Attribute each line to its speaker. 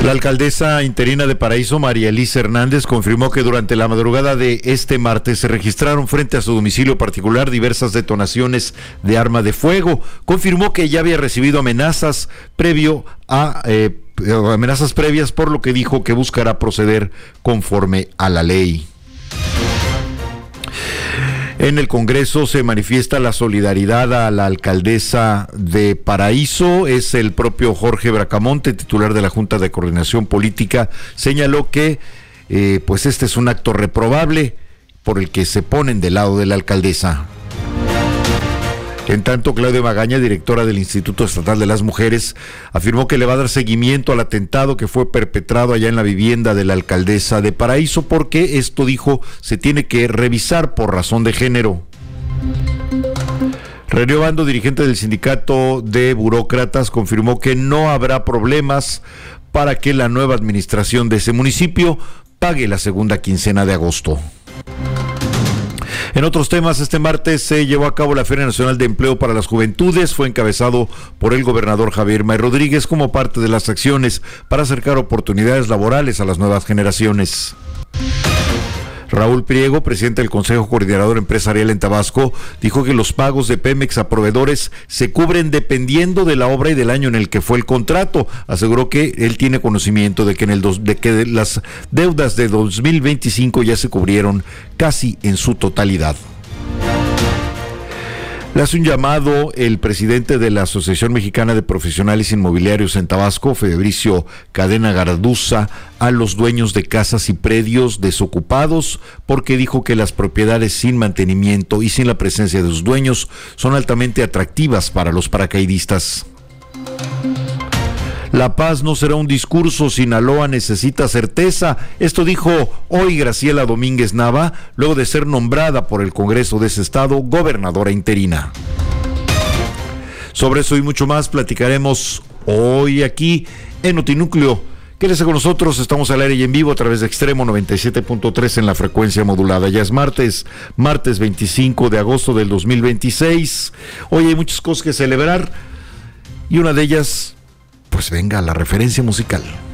Speaker 1: La alcaldesa interina de Paraíso, María Elisa Hernández, confirmó que durante la madrugada de este martes se registraron frente a su domicilio particular diversas detonaciones de arma de fuego. Confirmó que ya había recibido amenazas previas, por lo que dijo que buscará proceder conforme a la ley. En el Congreso se manifiesta la solidaridad a la alcaldesa de Paraíso. Es el propio Jorge Bracamonte, titular de la Junta de Coordinación Política, señaló que pues este es un acto reprobable por el que se ponen del lado de la alcaldesa. En tanto, Claudia Magaña, directora del Instituto Estatal de las Mujeres, afirmó que le va a dar seguimiento al atentado que fue perpetrado allá en la vivienda de la alcaldesa de Paraíso, porque esto, dijo, se tiene que revisar por razón de género. René Obando, dirigente del Sindicato de Burócratas, confirmó que no habrá problemas para que la nueva administración de ese municipio pague la segunda quincena de agosto. En otros temas, este martes se llevó a cabo la Feria Nacional de Empleo para las Juventudes. Fue encabezado por el gobernador Javier May Rodríguez como parte de las acciones para acercar oportunidades laborales a las nuevas generaciones. Raúl Priego, presidente del Consejo Coordinador Empresarial en Tabasco, dijo que los pagos de Pemex a proveedores se cubren dependiendo de la obra y del año en el que fue el contrato. Aseguró que él tiene conocimiento de que las deudas de 2025 ya se cubrieron casi en su totalidad. Le hace un llamado el presidente de la Asociación Mexicana de Profesionales Inmobiliarios en Tabasco, Fabricio Cadena Garduza, a los dueños de casas y predios desocupados, porque dijo que las propiedades sin mantenimiento y sin la presencia de sus dueños son altamente atractivas para los paracaidistas. La paz no será un discurso, Sinaloa necesita certeza. Esto dijo hoy Graciela Domínguez Nava, luego de ser nombrada por el Congreso de ese estado gobernadora interina. Sobre eso y mucho más platicaremos hoy aquí en Notinúcleo. Quédese con nosotros, estamos al aire y en vivo a través de Extremo 97.3 en la frecuencia modulada. Ya es martes 25 de agosto del 2026. Hoy hay muchas cosas que celebrar y una de ellas, pues venga, la referencia musical.